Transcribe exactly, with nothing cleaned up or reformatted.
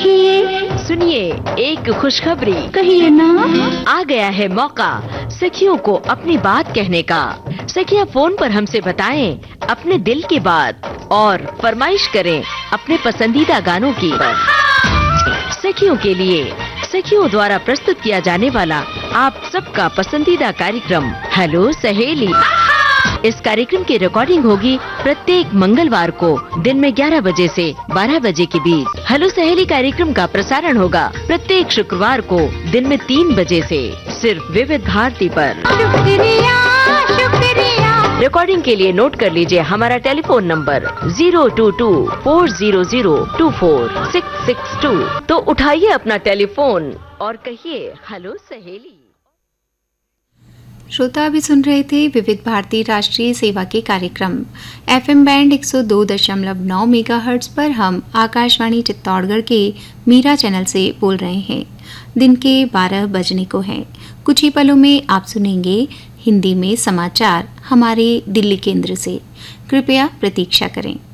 कहिए सुनिए एक खुशखबरी, कहिए ना। आ गया है मौका सखियों को अपनी बात कहने का। सखियां फोन पर हमसे बताएं अपने दिल की बात और फरमाइश करें अपने पसंदीदा गानों की। सखियों के लिए सखियों द्वारा प्रस्तुत किया जाने वाला आप सबका पसंदीदा कार्यक्रम हेलो सहेली। इस कार्यक्रम की रिकॉर्डिंग होगी प्रत्येक मंगलवार को दिन में ग्यारह बजे से बारह बजे के बीच। हेलो सहेली कार्यक्रम का प्रसारण होगा प्रत्येक शुक्रवार को दिन में तीन बजे से सिर्फ विविध भारती पर। शुक्रिया शुक्रिया। रिकॉर्डिंग के लिए नोट कर लीजिए हमारा telephone number zero to to four zero zero to four six six to. तो उठाइए अपना टेलीफोन और कहिए हेलो सहेली। श्रोता अभी सुन रहे थे विविध भारती राष्ट्रीय सेवा के कार्यक्रम एफएम बैंड एक सौ दो दशमलव नौ मेगाहर्ट्ज पर। हम आकाशवाणी चित्तौड़गढ़ के मीरा चैनल से बोल रहे हैं। दिन के बारह बजने को हैं। कुछ ही पलों में आप सुनेंगे हिंदी में समाचार हमारे दिल्ली केंद्र से। कृपया प्रतीक्षा करें।